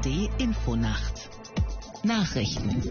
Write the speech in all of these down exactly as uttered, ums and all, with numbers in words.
D Infonacht Nachrichten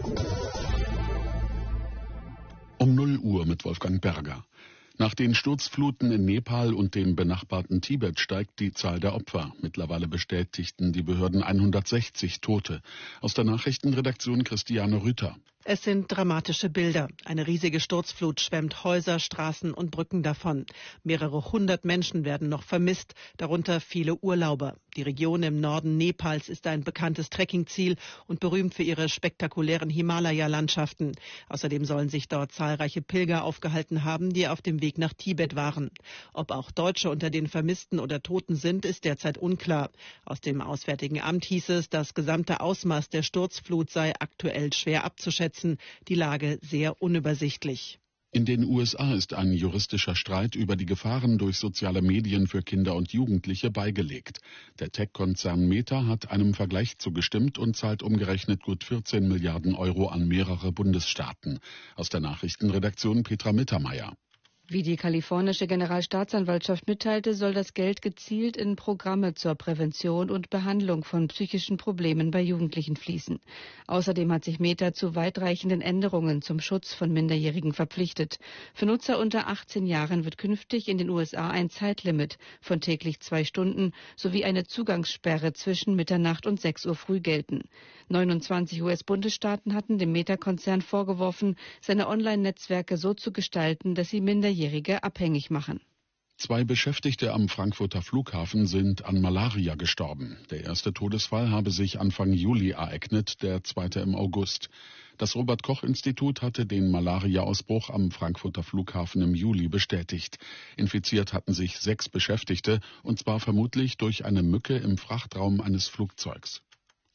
Um null Uhr mit Wolfgang Berger. Nach den Sturzfluten in Nepal und dem benachbarten Tibet steigt die Zahl der Opfer. Mittlerweile bestätigten die Behörden hundertsechzig Tote. Aus der Nachrichtenredaktion Christiane Rüther. Es sind dramatische Bilder. Eine riesige Sturzflut schwemmt Häuser, Straßen und Brücken davon. Mehrere hundert Menschen werden noch vermisst, darunter viele Urlauber. Die Region im Norden Nepals ist ein bekanntes Trekkingziel und berühmt für ihre spektakulären Himalaya-Landschaften. Außerdem sollen sich dort zahlreiche Pilger aufgehalten haben, die auf dem Weg nach Tibet waren. Ob auch Deutsche unter den Vermissten oder Toten sind, ist derzeit unklar. Aus dem Auswärtigen Amt hieß es, das gesamte Ausmaß der Sturzflut sei aktuell schwer abzuschätzen. Die Lage sehr unübersichtlich. In den U S A ist ein juristischer Streit über die Gefahren durch soziale Medien für Kinder und Jugendliche beigelegt. Der Tech-Konzern Meta hat einem Vergleich zugestimmt und zahlt umgerechnet gut vierzehn Milliarden Euro an mehrere Bundesstaaten. Aus der Nachrichtenredaktion Petra Mittermeier. Wie die kalifornische Generalstaatsanwaltschaft mitteilte, soll das Geld gezielt in Programme zur Prävention und Behandlung von psychischen Problemen bei Jugendlichen fließen. Außerdem hat sich Meta zu weitreichenden Änderungen zum Schutz von Minderjährigen verpflichtet. Für Nutzer unter achtzehn Jahren wird künftig in den U S A ein Zeitlimit von täglich zwei Stunden sowie eine Zugangssperre zwischen Mitternacht und sechs Uhr früh gelten. neunundzwanzig U S-Bundesstaaten hatten dem Meta-Konzern vorgeworfen, seine Online-Netzwerke so zu gestalten, dass sie Minderjährige abhängig machen. Zwei Beschäftigte am Frankfurter Flughafen sind an Malaria gestorben. Der erste Todesfall habe sich Anfang Juli ereignet, der zweite im August. Das Robert-Koch-Institut hatte den Malaria-Ausbruch am Frankfurter Flughafen im Juli bestätigt. Infiziert hatten sich sechs Beschäftigte, und zwar vermutlich durch eine Mücke im Frachtraum eines Flugzeugs.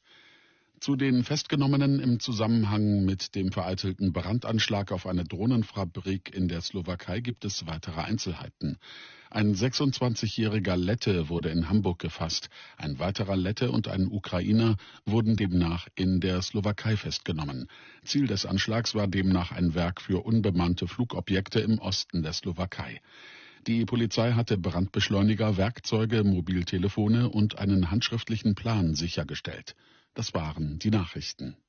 Zu den Festgenommenen im Zusammenhang mit dem vereitelten Brandanschlag auf eine Drohnenfabrik in der Slowakei gibt es weitere Einzelheiten. Ein sechsundzwanzigjähriger Lette wurde in Hamburg gefasst. Ein weiterer Lette und ein Ukrainer wurden demnach in der Slowakei festgenommen. Ziel des Anschlags war demnach ein Werk für unbemannte Flugobjekte im Osten der Slowakei. Die Polizei hatte Brandbeschleuniger, Werkzeuge, Mobiltelefone und einen handschriftlichen Plan sichergestellt. Das waren die Nachrichten.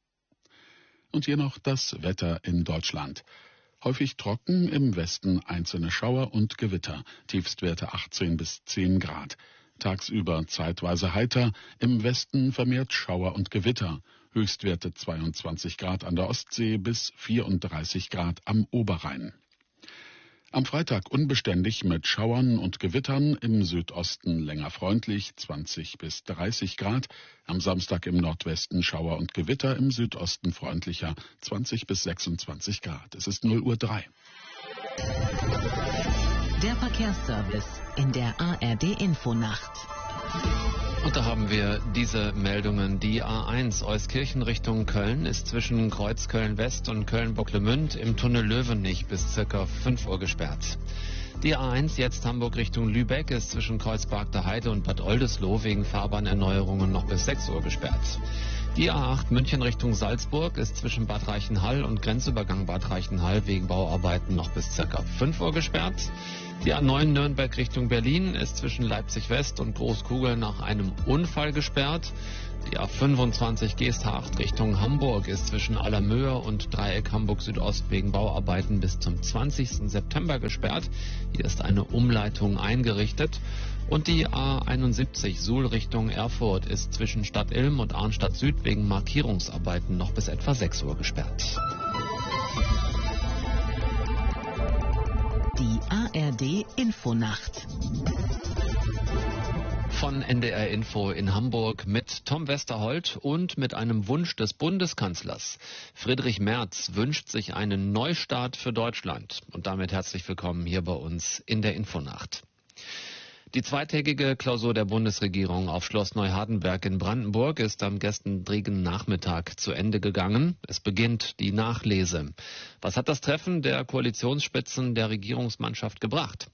Und hier noch das Wetter in Deutschland. Häufig trocken, im Westen einzelne Schauer und Gewitter. Tiefstwerte achtzehn bis zehn Grad. Tagsüber zeitweise heiter, im Westen vermehrt Schauer und Gewitter. Höchstwerte zweiundzwanzig Grad an der Ostsee bis vierunddreißig Grad am Oberrhein. Am Freitag unbeständig mit Schauern und Gewittern, im Südosten länger freundlich, zwanzig bis dreißig Grad. Am Samstag im Nordwesten Schauer und Gewitter, im Südosten freundlicher, zwanzig bis sechsundzwanzig Grad. Es ist null Uhr drei. Der Verkehrsservice in der A R D-Infonacht. Und da haben wir diese Meldungen. Die A eins Euskirchen Richtung Köln ist zwischen Kreuzköln-West und Köln-Bocklemünd im Tunnel Löwenich bis circa fünf Uhr gesperrt. Die A eins jetzt Hamburg Richtung Lübeck ist zwischen Kreuzberg der Heide und Bad Oldesloe wegen Fahrbahnerneuerungen noch bis sechs Uhr gesperrt. Die A acht München Richtung Salzburg ist zwischen Bad Reichenhall und Grenzübergang Bad Reichenhall wegen Bauarbeiten noch bis circa fünf Uhr gesperrt. Die A neun Nürnberg Richtung Berlin ist zwischen Leipzig West und Großkugel nach einem Unfall gesperrt. Die A fünfundzwanzig Geesthacht Richtung Hamburg ist zwischen Allermöhe und Dreieck Hamburg Südost wegen Bauarbeiten bis zum zwanzigsten September gesperrt. Hier ist eine Umleitung eingerichtet. Und die A einundsiebzig Suhl Richtung Erfurt ist zwischen Stadt Ilm und Arnstadt Süd wegen Markierungsarbeiten noch bis etwa sechs Uhr gesperrt. Die A R D-Infonacht. Von N D R Info in Hamburg mit Tom Westerholt und mit einem Wunsch des Bundeskanzlers. Friedrich Merz wünscht sich einen Neustart für Deutschland. Und damit herzlich willkommen hier bei uns in der Infonacht. Die zweitägige Klausur der Bundesregierung auf Schloss Neuhardenberg in Brandenburg ist am gestrigen Nachmittag zu Ende gegangen. Es beginnt die Nachlese. Was hat das Treffen der Koalitionsspitzen der Regierungsmannschaft gebracht?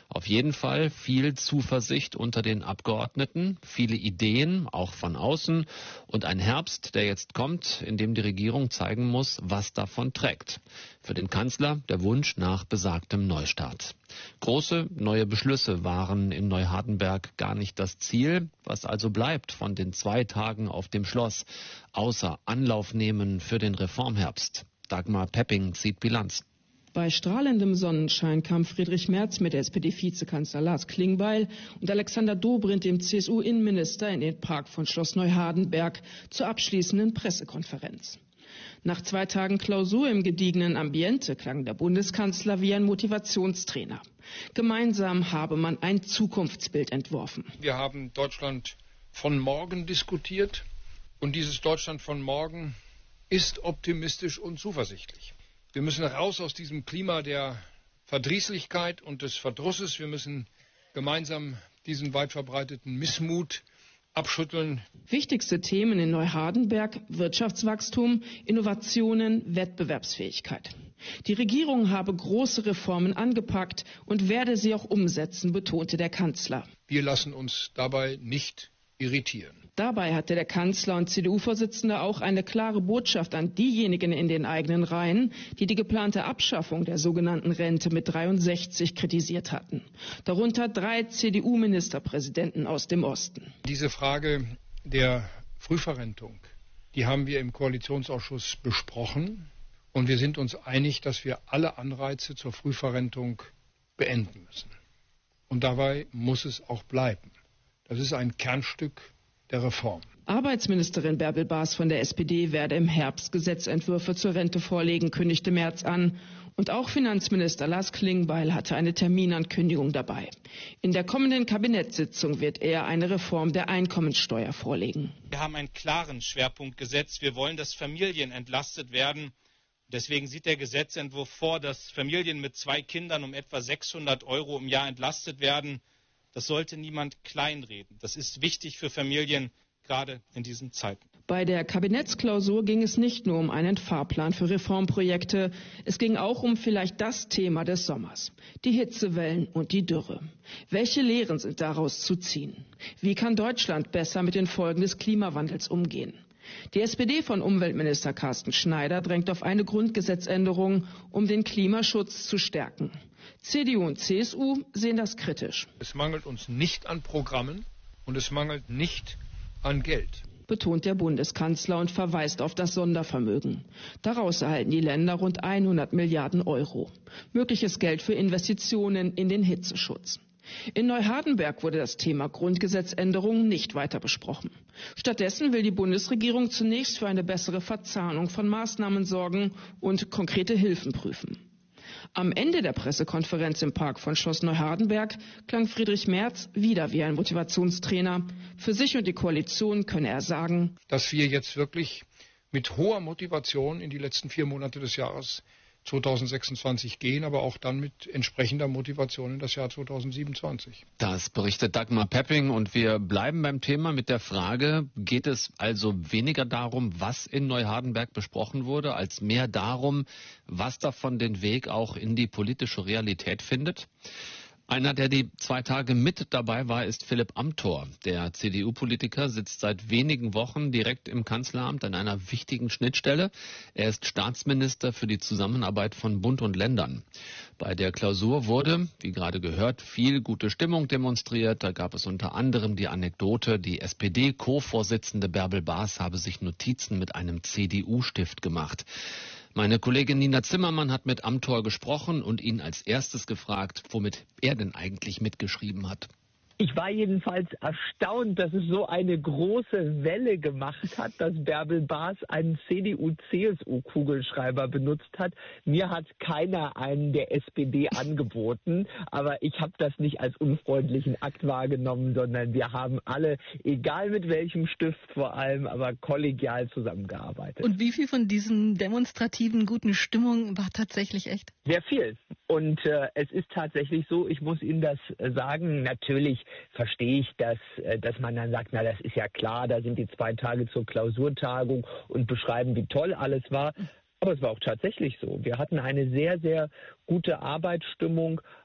Auf jeden Fall viel Zuversicht unter den Abgeordneten, viele Ideen, auch von außen, und ein Herbst, der jetzt kommt, in dem die Regierung zeigen muss, was davon trägt. Für den Kanzler der Wunsch nach besagtem Neustart. Große neue Beschlüsse waren in Neuhardenberg gar nicht das Ziel. Was also bleibt von den zwei Tagen auf dem Schloss, außer Anlauf nehmen für den Reformherbst? Dagmar Pepping zieht Bilanz. Bei strahlendem Sonnenschein kam Friedrich Merz mit S P D-Vizekanzler Lars Klingbeil und Alexander Dobrindt, dem C S U-Innenminister, in den Park von Schloss Neuhardenberg zur abschließenden Pressekonferenz. Nach zwei Tagen Klausur im gediegenen Ambiente klang der Bundeskanzler wie ein Motivationstrainer. Gemeinsam habe man ein Zukunftsbild entworfen. Wir haben Deutschland von morgen diskutiert und dieses Deutschland von morgen ist optimistisch und zuversichtlich. Wir müssen raus aus diesem Klima der Verdrießlichkeit und des Verdrusses. Wir müssen gemeinsam diesen weit verbreiteten Missmut abschütteln. Wichtigste Themen in Neuhardenberg: Wirtschaftswachstum, Innovationen, Wettbewerbsfähigkeit. Die Regierung habe große Reformen angepackt und werde sie auch umsetzen, betonte der Kanzler. Wir lassen uns dabei nicht irritieren. Dabei hatte der Kanzler und C D U-Vorsitzende auch eine klare Botschaft an diejenigen in den eigenen Reihen, die die geplante Abschaffung der sogenannten Rente mit dreiundsechzig kritisiert hatten. Darunter drei C D U-Ministerpräsidenten aus dem Osten. Diese Frage der Frühverrentung, die haben wir im Koalitionsausschuss besprochen. Und wir sind uns einig, dass wir alle Anreize zur Frühverrentung beenden müssen. Und dabei muss es auch bleiben. Das ist ein Kernstück der Reform. Arbeitsministerin Bärbel Baas von der S P D werde im Herbst Gesetzentwürfe zur Rente vorlegen, kündigte Merz an. Und auch Finanzminister Lars Klingbeil hatte eine Terminankündigung dabei. In der kommenden Kabinettssitzung wird er eine Reform der Einkommensteuer vorlegen. Wir haben einen klaren Schwerpunkt gesetzt. Wir wollen, dass Familien entlastet werden. Deswegen sieht der Gesetzentwurf vor, dass Familien mit zwei Kindern um etwa sechshundert Euro im Jahr entlastet werden. Das sollte niemand kleinreden. Das ist wichtig für Familien, gerade in diesen Zeiten. Bei der Kabinettsklausur ging es nicht nur um einen Fahrplan für Reformprojekte. Es ging auch um vielleicht das Thema des Sommers: die Hitzewellen und die Dürre. Welche Lehren sind daraus zu ziehen? Wie kann Deutschland besser mit den Folgen des Klimawandels umgehen? Die S P D von Umweltminister Carsten Schneider drängt auf eine Grundgesetzänderung, um den Klimaschutz zu stärken. C D U und C S U sehen das kritisch. Es mangelt uns nicht an Programmen und es mangelt nicht an Geld, betont der Bundeskanzler und verweist auf das Sondervermögen. Daraus erhalten die Länder rund hundert Milliarden Euro. Mögliches Geld für Investitionen in den Hitzeschutz. In Neuhardenberg wurde das Thema Grundgesetzänderung nicht weiter besprochen. Stattdessen will die Bundesregierung zunächst für eine bessere Verzahnung von Maßnahmen sorgen und konkrete Hilfen prüfen. Am Ende der Pressekonferenz im Park von Schloss Neuhardenberg klang Friedrich Merz wieder wie ein Motivationstrainer. Für sich und die Koalition könne er sagen, dass wir jetzt wirklich mit hoher Motivation in die letzten vier Monate des Jahres zweitausendsechsundzwanzig gehen, aber auch dann mit entsprechender Motivation in das Jahr zweitausendsiebenundzwanzig. Das berichtet Dagmar Pepping und wir bleiben beim Thema mit der Frage: Geht es also weniger darum, was in Neuhardenberg besprochen wurde, als mehr darum, was davon den Weg auch in die politische Realität findet? Einer, der die zwei Tage mit dabei war, ist Philipp Amthor. Der C D U-Politiker sitzt seit wenigen Wochen direkt im Kanzleramt an einer wichtigen Schnittstelle. Er ist Staatsminister für die Zusammenarbeit von Bund und Ländern. Bei der Klausur wurde, wie gerade gehört, viel gute Stimmung demonstriert. Da gab es unter anderem die Anekdote, die S P D-Co-Vorsitzende Bärbel Baas habe sich Notizen mit einem C D U-Stift gemacht. Meine Kollegin Nina Zimmermann hat mit Amthor gesprochen und ihn als erstes gefragt, womit er denn eigentlich mitgeschrieben hat. Ich war jedenfalls erstaunt, dass es so eine große Welle gemacht hat, dass Bärbel Baas einen C D U-C S U-Kugelschreiber benutzt hat. Mir hat keiner einen der S P D angeboten, aber ich habe das nicht als unfreundlichen Akt wahrgenommen, sondern wir haben alle, egal mit welchem Stift vor allem, aber kollegial zusammengearbeitet. Und wie viel von diesen demonstrativen guten Stimmung war tatsächlich echt? Sehr viel. Und äh, es ist tatsächlich so, ich muss Ihnen das äh, sagen, natürlich verstehe ich, dass, äh, dass man dann sagt, na das ist ja klar, da sind die zwei Tage zur Klausurtagung und beschreiben, wie toll alles war. Aber es war auch tatsächlich so. Wir hatten eine sehr, sehr gute Arbeitsstimmung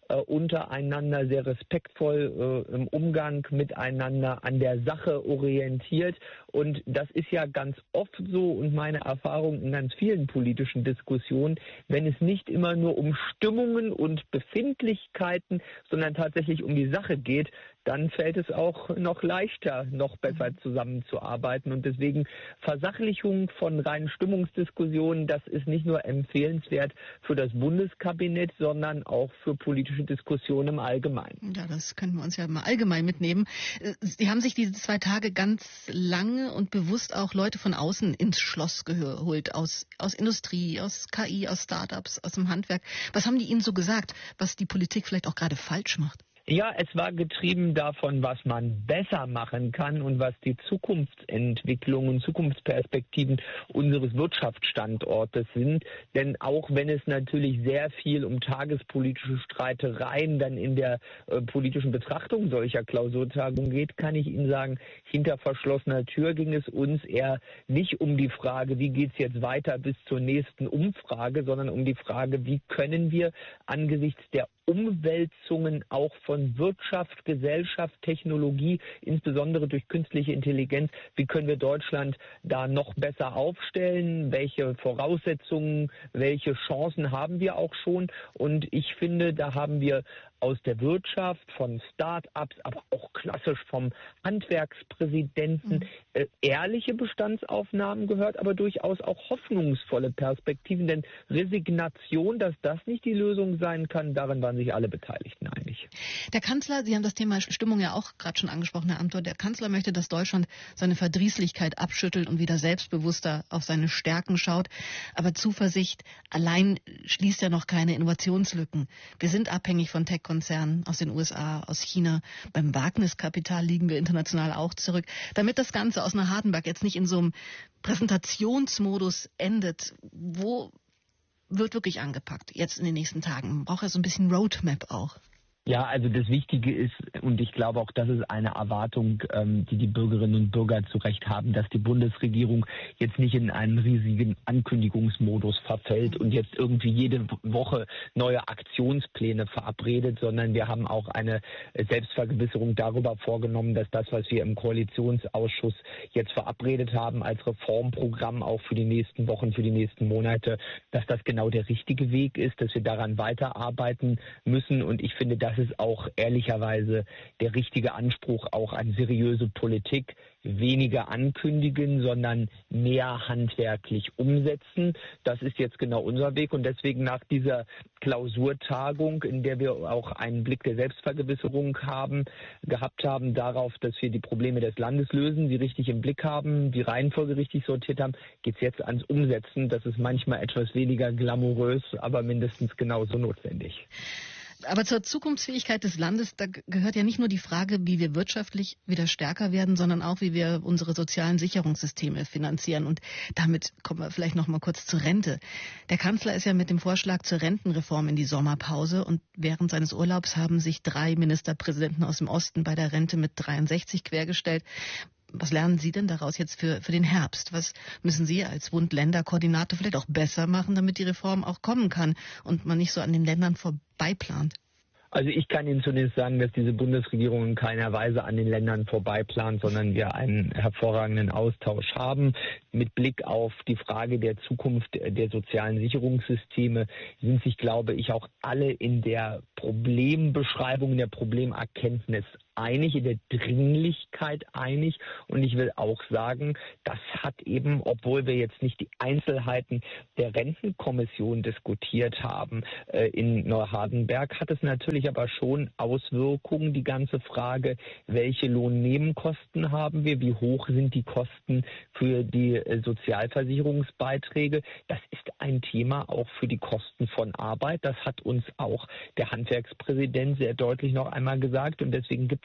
äh, untereinander, sehr respektvoll äh, im Umgang miteinander, an der Sache orientiert. Und das ist ja ganz oft so und meine Erfahrung in ganz vielen politischen Diskussionen, wenn es nicht immer nur um Stimmungen und Befindlichkeiten, sondern tatsächlich um die Sache geht, dann fällt es auch noch leichter, noch besser zusammenzuarbeiten. Und deswegen Versachlichung von reinen Stimmungsdiskussionen, das ist nicht nur empfehlenswert für das Bundeskabinett, sondern auch für politische Diskussionen im Allgemeinen. Ja, das können wir uns ja mal allgemein mitnehmen. Sie haben sich diese zwei Tage ganz lange und bewusst auch Leute von außen ins Schloss geholt, aus, aus Industrie, aus K I, aus Startups, aus dem Handwerk. Was haben die Ihnen so gesagt, was die Politik vielleicht auch gerade falsch macht? Ja, es war getrieben davon, was man besser machen kann und was die Zukunftsentwicklungen, Zukunftsperspektiven unseres Wirtschaftsstandortes sind. Denn auch wenn es natürlich sehr viel um tagespolitische Streitereien dann in der äh, politischen Betrachtung solcher Klausurtagungen geht, kann ich Ihnen sagen, hinter verschlossener Tür ging es uns eher nicht um die Frage, wie geht es jetzt weiter bis zur nächsten Umfrage, sondern um die Frage, wie können wir angesichts der Umwälzungen auch von Wirtschaft, Gesellschaft, Technologie, insbesondere durch künstliche Intelligenz, wie können wir Deutschland da noch besser aufstellen? Welche Voraussetzungen, welche Chancen haben wir auch schon? Und ich finde, da haben wir aus der Wirtschaft, von Start-ups, aber auch klassisch vom Handwerkspräsidenten äh, ehrliche Bestandsaufnahmen gehört, aber durchaus auch hoffnungsvolle Perspektiven. Denn Resignation, dass das nicht die Lösung sein kann, darin waren sich alle Beteiligten einig. Der Kanzler, Sie haben das Thema Stimmung ja auch gerade schon angesprochen, Herr Amthor, der Kanzler möchte, dass Deutschland seine Verdrießlichkeit abschüttelt und wieder selbstbewusster auf seine Stärken schaut. Aber Zuversicht allein schließt ja noch keine Innovationslücken. Wir sind abhängig von Tech Konzernen aus den U S A, aus China. Beim Wagniskapital liegen wir international auch zurück. Damit das Ganze aus Neuhardenberg jetzt nicht in so einem Präsentationsmodus endet, wo wird wirklich angepackt jetzt in den nächsten Tagen? Man braucht ja so ein bisschen Roadmap auch. Ja, also das Wichtige ist, und ich glaube auch, das ist eine Erwartung, ähm, die die Bürgerinnen und Bürger zu Recht haben, dass die Bundesregierung jetzt nicht in einen riesigen Ankündigungsmodus verfällt und jetzt irgendwie jede Woche neue Aktionspläne verabredet, sondern wir haben auch eine Selbstvergewisserung darüber vorgenommen, dass das, was wir im Koalitionsausschuss jetzt verabredet haben als Reformprogramm auch für die nächsten Wochen, für die nächsten Monate, dass das genau der richtige Weg ist, dass wir daran weiterarbeiten müssen. Und ich finde, das ist auch ehrlicherweise der richtige Anspruch auch an seriöse Politik. Weniger ankündigen, sondern mehr handwerklich umsetzen. Das ist jetzt genau unser Weg und deswegen nach dieser Klausurtagung, in der wir auch einen Blick der Selbstvergewisserung haben, gehabt haben darauf, dass wir die Probleme des Landes lösen, sie richtig im Blick haben, die Reihenfolge richtig sortiert haben, geht es jetzt ans Umsetzen. Das ist manchmal etwas weniger glamourös, aber mindestens genauso notwendig. Aber zur Zukunftsfähigkeit des Landes, da gehört ja nicht nur die Frage, wie wir wirtschaftlich wieder stärker werden, sondern auch, wie wir unsere sozialen Sicherungssysteme finanzieren. Und damit kommen wir vielleicht noch mal kurz zur Rente. Der Kanzler ist ja mit dem Vorschlag zur Rentenreform in die Sommerpause und während seines Urlaubs haben sich drei Ministerpräsidenten aus dem Osten bei der Rente mit dreiundsechzig quergestellt. Was lernen Sie denn daraus jetzt für, für den Herbst? Was müssen Sie als Bund-Länder-Koordinator vielleicht auch besser machen, damit die Reform auch kommen kann und man nicht so an den Ländern vorbeiplant? Also ich kann Ihnen zunächst sagen, dass diese Bundesregierung in keiner Weise an den Ländern vorbeiplant, sondern wir einen hervorragenden Austausch haben. Mit Blick auf die Frage der Zukunft der sozialen Sicherungssysteme sind sich, glaube ich, auch alle in der Problembeschreibung, in der Problemerkenntnis einig, in der Dringlichkeit einig. Und ich will auch sagen, das hat eben, obwohl wir jetzt nicht die Einzelheiten der Rentenkommission diskutiert haben äh, in Neuhardenberg, hat es natürlich aber schon Auswirkungen. Die ganze Frage, welche Lohnnebenkosten haben wir, wie hoch sind die Kosten für die äh, Sozialversicherungsbeiträge. Das ist ein Thema auch für die Kosten von Arbeit. Das hat uns auch der Handwerkspräsident sehr deutlich noch einmal gesagt. Und deswegen gibt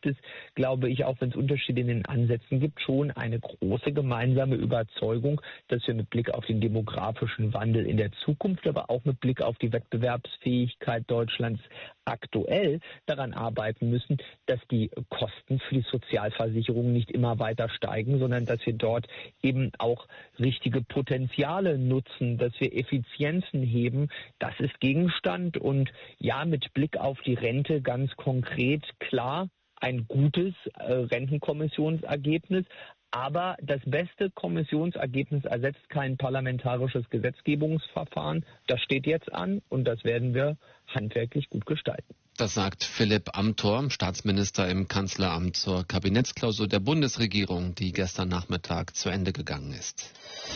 gibt es, glaube ich, auch wenn es Unterschiede in den Ansätzen gibt, schon eine große gemeinsame Überzeugung, dass wir mit Blick auf den demografischen Wandel in der Zukunft, aber auch mit Blick auf die Wettbewerbsfähigkeit Deutschlands aktuell daran arbeiten müssen, dass die Kosten für die Sozialversicherung nicht immer weiter steigen, sondern dass wir dort eben auch richtige Potenziale nutzen, dass wir Effizienzen heben. Das ist Gegenstand und ja, mit Blick auf die Rente ganz konkret klar ein gutes äh, Rentenkommissionsergebnis. Aber das beste Kommissionsergebnis ersetzt kein parlamentarisches Gesetzgebungsverfahren. Das steht jetzt an und das werden wir handwerklich gut gestalten. Das sagt Philipp Amthor, Staatsminister im Kanzleramt zur Kabinettsklausur der Bundesregierung, die gestern Nachmittag zu Ende gegangen ist.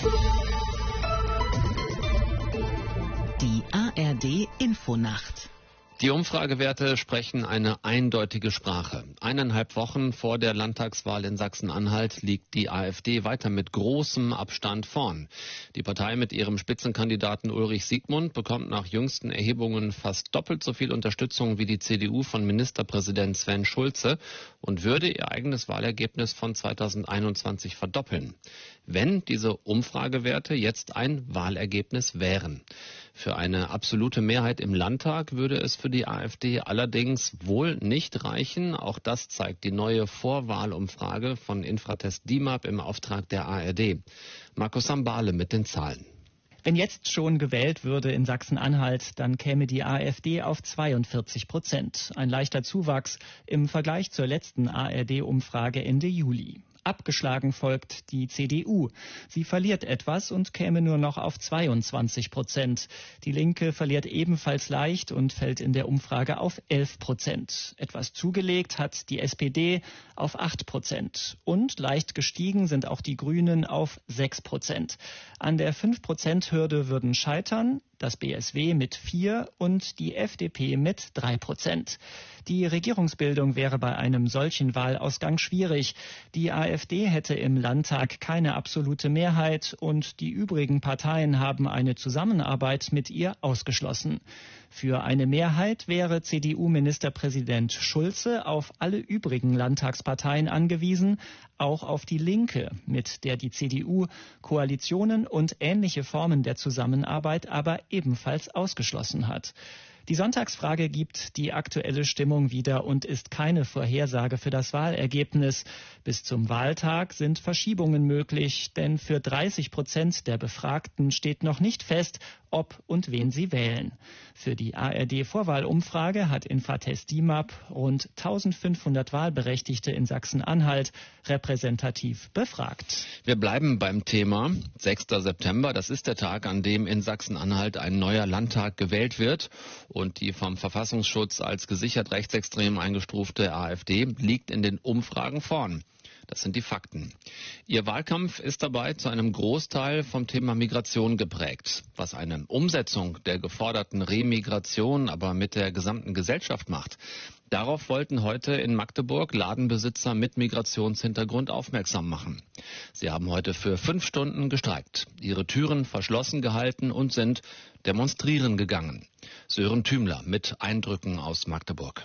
Die A R D Infonacht. Die Umfragewerte sprechen eine eindeutige Sprache. Eineinhalb Wochen vor der Landtagswahl in Sachsen-Anhalt liegt die AfD weiter mit großem Abstand vorn. Die Partei mit ihrem Spitzenkandidaten Ulrich Siegmund bekommt nach jüngsten Erhebungen fast doppelt so viel Unterstützung wie die C D U von Ministerpräsident Sven Schulze und würde ihr eigenes Wahlergebnis von zweitausendeinundzwanzig verdoppeln, wenn diese Umfragewerte jetzt ein Wahlergebnis wären. Für eine absolute Mehrheit im Landtag würde es für die AfD allerdings wohl nicht reichen. Auch das zeigt die neue Vorwahlumfrage von Infratest D I M A P im Auftrag der A R D. Markus Sambale mit den Zahlen. Wenn jetzt schon gewählt würde in Sachsen-Anhalt, dann käme die AfD auf zweiundvierzig Prozent. Ein leichter Zuwachs im Vergleich zur letzten A R D-Umfrage Ende Juli. Abgeschlagen folgt die C D U. Sie verliert etwas und käme nur noch auf zweiundzwanzig Prozent. Die Linke verliert ebenfalls leicht und fällt in der Umfrage auf elf Prozent. Etwas zugelegt hat die S P D auf acht Prozent. Und leicht gestiegen sind auch die Grünen auf sechs Prozent. An der fünf Prozent Hürde würden scheitern das B S W mit vier und die F D P mit drei Prozent. Die Regierungsbildung wäre bei einem solchen Wahlausgang schwierig. Die AfD hätte im Landtag keine absolute Mehrheit und die übrigen Parteien haben eine Zusammenarbeit mit ihr ausgeschlossen. Für eine Mehrheit wäre C D U-Ministerpräsident Schulze auf alle übrigen Landtagsparteien angewiesen, auch auf die Linke, mit der die C D U Koalitionen und ähnliche Formen der Zusammenarbeit aber ebenfalls ausgeschlossen hat. Die Sonntagsfrage gibt die aktuelle Stimmung wieder und ist keine Vorhersage für das Wahlergebnis. Bis zum Wahltag sind Verschiebungen möglich, denn für dreißig Prozent der Befragten steht noch nicht fest, ob und wen sie wählen. Für die A R D-Vorwahlumfrage hat Infratest D I M A P rund eintausendfünfhundert Wahlberechtigte in Sachsen-Anhalt repräsentativ befragt. Wir bleiben beim Thema. sechster September, das ist der Tag, an dem in Sachsen-Anhalt ein neuer Landtag gewählt wird. Und die vom Verfassungsschutz als gesichert rechtsextrem eingestufte AfD liegt in den Umfragen vorn. Das sind die Fakten. Ihr Wahlkampf ist dabei zu einem Großteil vom Thema Migration geprägt. Was eine Umsetzung der geforderten Remigration aber mit der gesamten Gesellschaft macht, darauf wollten heute in Magdeburg Ladenbesitzer mit Migrationshintergrund aufmerksam machen. Sie haben heute für fünf Stunden gestreikt, ihre Türen verschlossen gehalten und sind demonstrieren gegangen. Sören Thümler mit Eindrücken aus Magdeburg.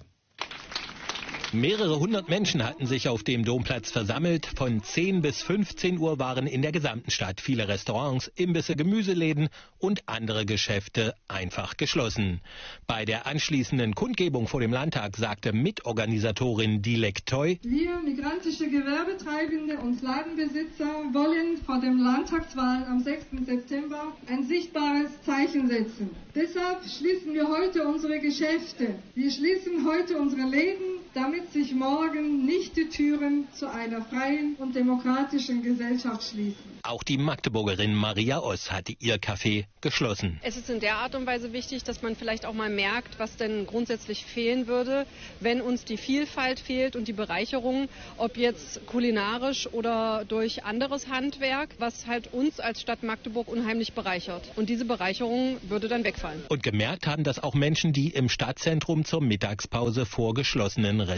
Mehrere hundert Menschen hatten sich auf dem Domplatz versammelt. Von zehn bis fünfzehn Uhr waren in der gesamten Stadt viele Restaurants, Imbisse, Gemüseläden und andere Geschäfte einfach geschlossen. Bei der anschließenden Kundgebung vor dem Landtag sagte Mitorganisatorin Dilek Toy: Wir migrantische Gewerbetreibende und Ladenbesitzer wollen vor dem Landtagswahl am sechsten September ein sichtbares Zeichen setzen. Deshalb schließen wir heute unsere Geschäfte. Wir schließen heute unsere Läden, damit sich morgen nicht die Türen zu einer freien und demokratischen Gesellschaft schließen. Auch die Magdeburgerin Maria Oss hatte ihr Café geschlossen. Es ist in der Art und Weise wichtig, dass man vielleicht auch mal merkt, was denn grundsätzlich fehlen würde, wenn uns die Vielfalt fehlt und die Bereicherung, ob jetzt kulinarisch oder durch anderes Handwerk, was halt uns als Stadt Magdeburg unheimlich bereichert. Und diese Bereicherung würde dann wegfallen. Und gemerkt haben das auch Menschen, die im Stadtzentrum zur Mittagspause vor geschlossenen Restaurants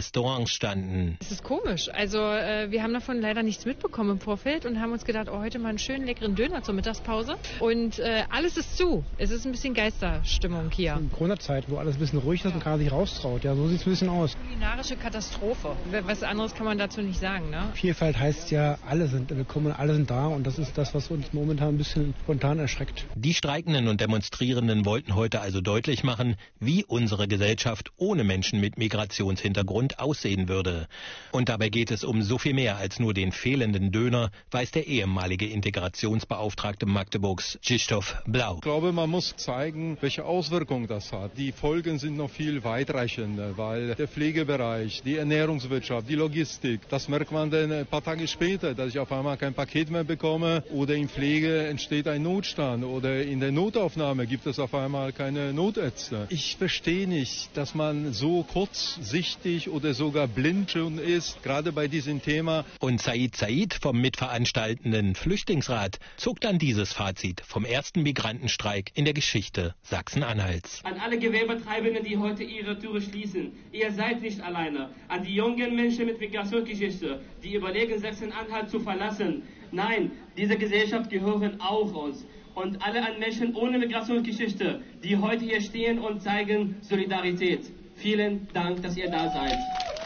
Restaurants standen. Es ist komisch. Also äh, wir haben davon leider nichts mitbekommen im Vorfeld und haben uns gedacht, oh, heute mal einen schönen leckeren Döner zur Mittagspause. Und äh, alles ist zu. Es ist ein bisschen Geisterstimmung hier. In Corona-Zeit, wo alles ein bisschen ruhig ist und keiner sich raustraut. Ja, so sieht es ein bisschen aus. Kulinarische Katastrophe. Was anderes kann man dazu nicht sagen, ne? Vielfalt heißt ja, alle sind willkommen, alle sind da und das ist das, was uns momentan ein bisschen spontan erschreckt. Die Streikenden und Demonstrierenden wollten heute also deutlich machen, wie unsere Gesellschaft ohne Menschen mit Migrationshintergrund aussehen würde. Und dabei geht es um so viel mehr als nur den fehlenden Döner, weiß der ehemalige Integrationsbeauftragte Magdeburgs, Krzysztof Blau. Ich glaube, man muss zeigen, welche Auswirkungen das hat. Die Folgen sind noch viel weitreichender, weil der Pflegebereich, die Ernährungswirtschaft, die Logistik, das merkt man dann ein paar Tage später, dass ich auf einmal kein Paket mehr bekomme oder in Pflege entsteht ein Notstand oder in der Notaufnahme gibt es auf einmal keine Notärzte. Ich verstehe nicht, dass man so kurzsichtig oder sogar blind schon ist, gerade bei diesem Thema. Und Said Said vom mitveranstaltenden Flüchtlingsrat zog dann dieses Fazit vom ersten Migrantenstreik in der Geschichte Sachsen-Anhalts. An alle Gewerbetreibenden, die heute ihre Türe schließen, ihr seid nicht alleine. An die jungen Menschen mit Migrationsgeschichte, die überlegen, Sachsen-Anhalt zu verlassen. Nein, diese Gesellschaft gehören auch uns. Und alle an Menschen ohne Migrationsgeschichte, die heute hier stehen und zeigen Solidarität. Vielen Dank, dass ihr da seid.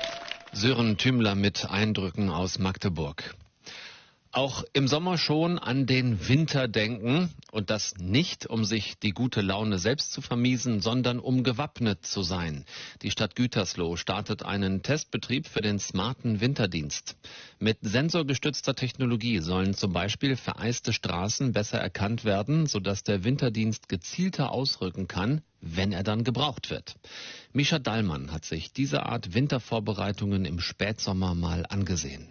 Sören Thümler mit Eindrücken aus Magdeburg. Auch im Sommer schon an den Winter denken und das nicht, um sich die gute Laune selbst zu vermiesen, sondern um gewappnet zu sein. Die Stadt Gütersloh startet einen Testbetrieb für den smarten Winterdienst. Mit sensorgestützter Technologie sollen zum Beispiel vereiste Straßen besser erkannt werden, sodass der Winterdienst gezielter ausrücken kann, wenn er dann gebraucht wird. Mischa Dallmann hat sich diese Art Wintervorbereitungen im Spätsommer mal angesehen.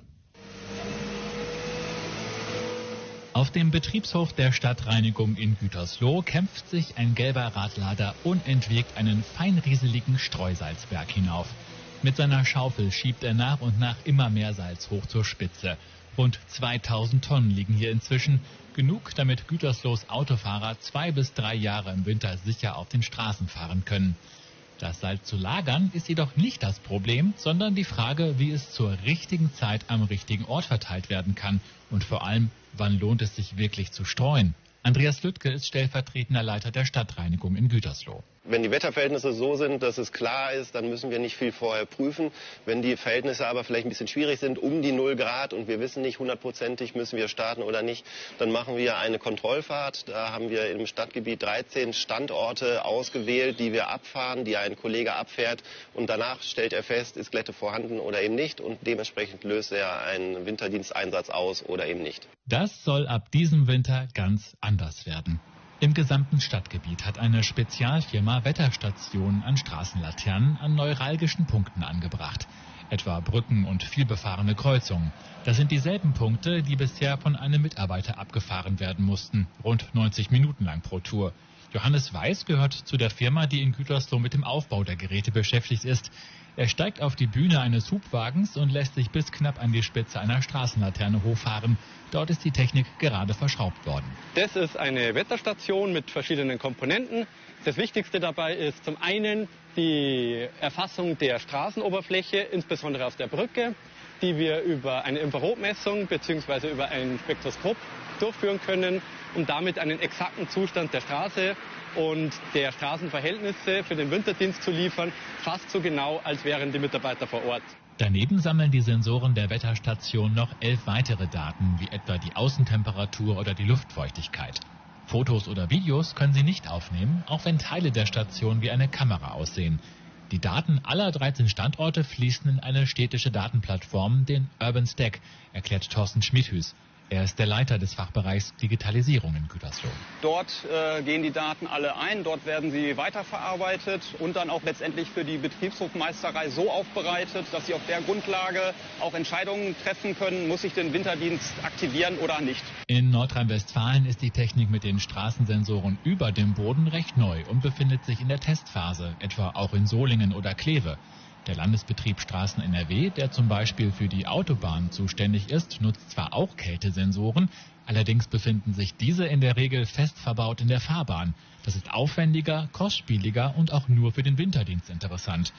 Auf dem Betriebshof der Stadtreinigung in Gütersloh kämpft sich ein gelber Radlader unentwegt einen feinrieseligen Streusalzberg hinauf. Mit seiner Schaufel schiebt er nach und nach immer mehr Salz hoch zur Spitze. Rund zweitausend Tonnen liegen hier inzwischen, genug, damit Güterslohs Autofahrer zwei bis drei Jahre im Winter sicher auf den Straßen fahren können. Das Salz zu lagern ist jedoch nicht das Problem, sondern die Frage, wie es zur richtigen Zeit am richtigen Ort verteilt werden kann und vor allem, wann lohnt es sich wirklich zu streuen. Andreas Lüttke ist stellvertretender Leiter der Stadtreinigung in Gütersloh. Wenn die Wetterverhältnisse so sind, dass es klar ist, dann müssen wir nicht viel vorher prüfen. Wenn die Verhältnisse aber vielleicht ein bisschen schwierig sind, um die null Grad und wir wissen nicht hundertprozentig, müssen wir starten oder nicht, dann machen wir eine Kontrollfahrt. Da haben wir im Stadtgebiet dreizehn Standorte ausgewählt, die wir abfahren, die ein Kollege abfährt und danach stellt er fest, ist Glätte vorhanden oder eben nicht und dementsprechend löst er einen Winterdiensteinsatz aus oder eben nicht. Das soll ab diesem Winter ganz anders werden. Im gesamten Stadtgebiet hat eine Spezialfirma Wetterstationen an Straßenlaternen an neuralgischen Punkten angebracht. Etwa Brücken und vielbefahrene Kreuzungen. Das sind dieselben Punkte, die bisher von einem Mitarbeiter abgefahren werden mussten. Rund neunzig Minuten lang pro Tour. Johannes Weiß gehört zu der Firma, die in Gütersloh mit dem Aufbau der Geräte beschäftigt ist. Er steigt auf die Bühne eines Hubwagens und lässt sich bis knapp an die Spitze einer Straßenlaterne hochfahren. Dort ist die Technik gerade verschraubt worden. Das ist eine Wetterstation mit verschiedenen Komponenten. Das Wichtigste dabei ist zum einen die Erfassung der Straßenoberfläche, insbesondere auf der Brücke, die wir über eine Infrarotmessung bzw. über ein Spektroskop durchführen können, um damit einen exakten Zustand der Straße und der Straßenverhältnisse für den Winterdienst zu liefern, fast so genau, als wären die Mitarbeiter vor Ort. Daneben sammeln die Sensoren der Wetterstation noch elf weitere Daten, wie etwa die Außentemperatur oder die Luftfeuchtigkeit. Fotos oder Videos können sie nicht aufnehmen, auch wenn Teile der Station wie eine Kamera aussehen. Die Daten aller dreizehn Standorte fließen in eine städtische Datenplattform, den Urban Stack, erklärt Thorsten Schmidhüs. Er ist der Leiter des Fachbereichs Digitalisierung in Gütersloh. Dort äh, gehen die Daten alle ein, dort werden sie weiterverarbeitet und dann auch letztendlich für die Betriebshofmeisterei so aufbereitet, dass sie auf der Grundlage auch Entscheidungen treffen können, muss ich den Winterdienst aktivieren oder nicht. In Nordrhein-Westfalen ist die Technik mit den Straßensensoren über dem Boden recht neu und befindet sich in der Testphase, etwa auch in Solingen oder Kleve. Der Landesbetrieb Straßen N R W, der zum Beispiel für die Autobahn zuständig ist, nutzt zwar auch Kältesensoren, allerdings befinden sich diese in der Regel fest verbaut in der Fahrbahn. Das ist aufwendiger, kostspieliger und auch nur für den Winterdienst interessant.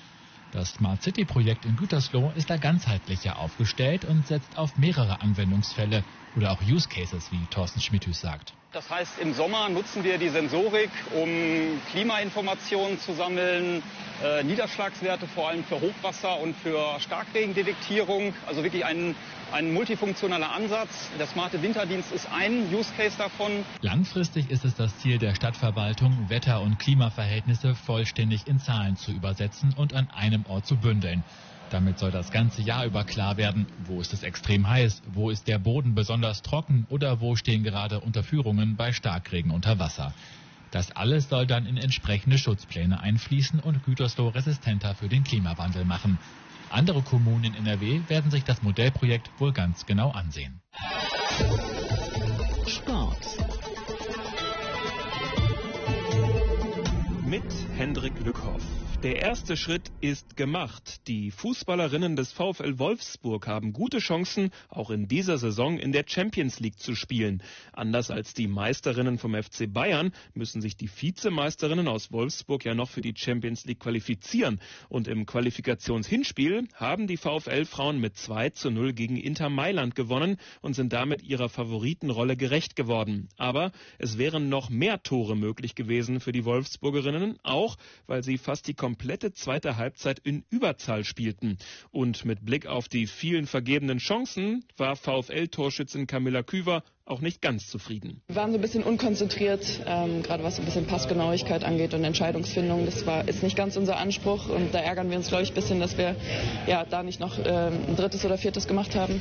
Das Smart City-Projekt in Gütersloh ist da ganzheitlicher aufgestellt und setzt auf mehrere Anwendungsfälle oder auch Use Cases, wie Thorsten Schmidhus sagt. Das heißt, im Sommer nutzen wir die Sensorik, um Klimainformationen zu sammeln, äh, Niederschlagswerte vor allem für Hochwasser und für Starkregendetektierung. Also wirklich ein, ein multifunktionaler Ansatz. Der smarte Winterdienst ist ein Use Case davon. Langfristig ist es das Ziel der Stadtverwaltung, Wetter- und Klimaverhältnisse vollständig in Zahlen zu übersetzen und an einem Ort zu bündeln. Damit soll das ganze Jahr über klar werden, wo ist es extrem heiß, wo ist der Boden besonders trocken oder wo stehen gerade Unterführungen bei Starkregen unter Wasser. Das alles soll dann in entsprechende Schutzpläne einfließen und Gütersloh resistenter für den Klimawandel machen. Andere Kommunen in N R W werden sich das Modellprojekt wohl ganz genau ansehen. Sport. Mit Hendrik Lückhoff. Der erste Schritt ist gemacht. Die Fußballerinnen des VfL Wolfsburg haben gute Chancen, auch in dieser Saison in der Champions League zu spielen. Anders als die Meisterinnen vom F C Bayern müssen sich die Vizemeisterinnen aus Wolfsburg ja noch für die Champions League qualifizieren. Und im Qualifikationshinspiel haben die VfL-Frauen mit zwei zu null gegen Inter Mailand gewonnen und sind damit ihrer Favoritenrolle gerecht geworden. Aber es wären noch mehr Tore möglich gewesen für die Wolfsburgerinnen, auch weil sie fast die komplette zweite Halbzeit in Überzahl spielten. Und mit Blick auf die vielen vergebenen Chancen war VfL-Torschützin Camilla Küver auch nicht ganz zufrieden. Wir waren so ein bisschen unkonzentriert, ähm, gerade was so ein bisschen Passgenauigkeit angeht und Entscheidungsfindung. Das war ist nicht ganz unser Anspruch und da ärgern wir uns, glaube ich, ein bisschen, dass wir ja da nicht noch ähm, ein drittes oder viertes gemacht haben.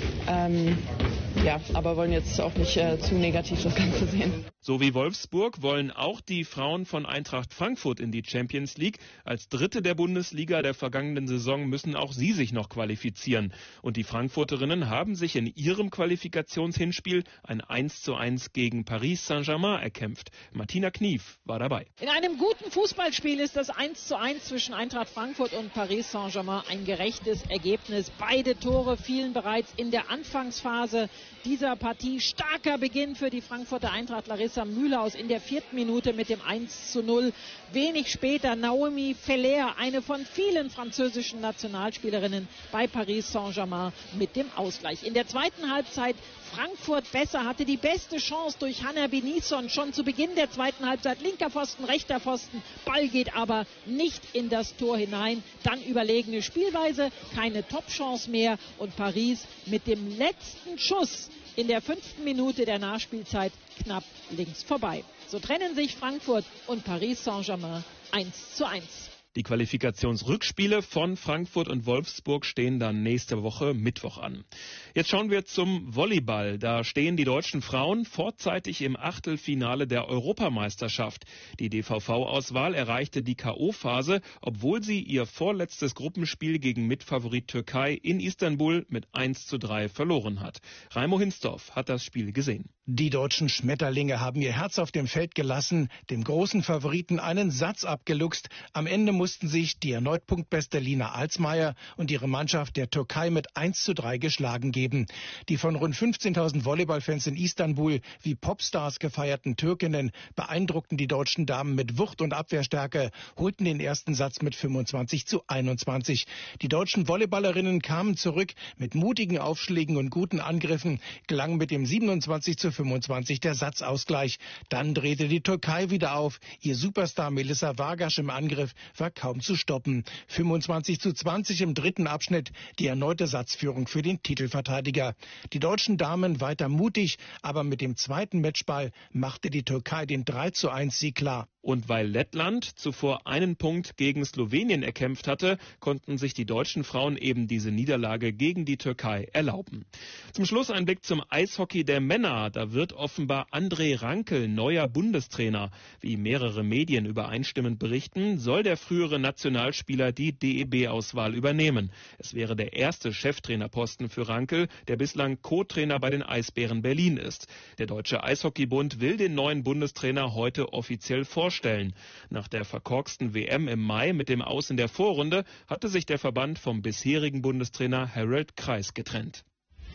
Ähm, ja, aber wollen jetzt auch nicht äh, zu negativ das Ganze sehen. So wie Wolfsburg wollen auch die Frauen von Eintracht Frankfurt in die Champions League. Als Dritte der Bundesliga der vergangenen Saison müssen auch sie sich noch qualifizieren. Und die Frankfurterinnen haben sich in ihrem Qualifikationshinspiel ein eins zu eins gegen Paris Saint-Germain erkämpft. Martina Knief war dabei. In einem guten Fußballspiel ist das eins zu eins zwischen Eintracht Frankfurt und Paris Saint-Germain ein gerechtes Ergebnis. Beide Tore fielen bereits in der Anfangsphase dieser Partie. Starker Beginn für die Frankfurter Eintracht. Larissa Mühlhaus in der vierten Minute mit dem eins zu null. Wenig später Naomi Feller, eine von vielen französischen Nationalspielerinnen bei Paris Saint-Germain, mit dem Ausgleich. In der zweiten Halbzeit Frankfurt besser, hatte die beste Chance durch Hannah Benisson schon zu Beginn der zweiten Halbzeit. Linker Pfosten, rechter Pfosten, Ball geht aber nicht in das Tor hinein. Dann überlegene Spielweise, keine Top-Chance mehr und Paris mit dem letzten Schuss in der fünften Minute der Nachspielzeit knapp links vorbei. So trennen sich Frankfurt und Paris Saint-Germain eins zu eins. Die Qualifikationsrückspiele von Frankfurt und Wolfsburg stehen dann nächste Woche Mittwoch an. Jetzt schauen wir zum Volleyball. Da stehen die deutschen Frauen vorzeitig im Achtelfinale der Europameisterschaft. Die D V V-Auswahl erreichte die K O-Phase, obwohl sie ihr vorletztes Gruppenspiel gegen Mitfavorit Türkei in Istanbul mit eins zu drei verloren hat. Raimo Hinsdorf hat das Spiel gesehen. Die deutschen Schmetterlinge haben ihr Herz auf dem Feld gelassen, dem großen Favoriten einen Satz abgeluchst. Am Ende mussten sich die erneut punktbeste Lina Alsmeier und ihre Mannschaft der Türkei mit eins zu drei geschlagen geben. Die von rund fünfzehntausend Volleyballfans in Istanbul wie Popstars gefeierten Türkinnen beeindruckten die deutschen Damen mit Wucht und Abwehrstärke, holten den ersten Satz mit fünfundzwanzig zu einundzwanzig. Die deutschen Volleyballerinnen kamen zurück mit mutigen Aufschlägen und guten Angriffen, gelang mit dem siebenundzwanzig zu fünfundzwanzig der Satzausgleich. Dann drehte die Türkei wieder auf. Ihr Superstar Melissa Vargas im Angriff war kaum zu stoppen. fünfundzwanzig zu zwanzig im dritten Abschnitt, die erneute Satzführung für den Titelverteidiger. Die deutschen Damen weiter mutig, aber mit dem zweiten Matchball machte die Türkei den drei zu eins Sieg klar. Und weil Lettland zuvor einen Punkt gegen Slowenien erkämpft hatte, konnten sich die deutschen Frauen eben diese Niederlage gegen die Türkei erlauben. Zum Schluss ein Blick zum Eishockey der Männer. Da wird offenbar André Rankel neuer Bundestrainer. Wie mehrere Medien übereinstimmend berichten, soll der frühere Nationalspieler die D E B-Auswahl übernehmen. Es wäre der erste Cheftrainerposten für Rankel, der bislang Co-Trainer bei den Eisbären Berlin ist. Der Deutsche Eishockeybund will den neuen Bundestrainer heute offiziell vorstellen. Nach der verkorksten W M im Mai mit dem Aus in der Vorrunde hatte sich der Verband vom bisherigen Bundestrainer Harold Kreis getrennt.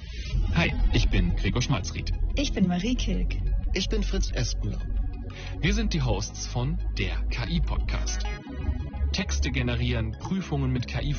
Hi, ich bin Gregor Schmalzried. Ich bin Marie Kilk. Ich bin Fritz Espenlaub. Wir sind die Hosts von der K I-Podcast. Texte generieren, Prüfungen mit K I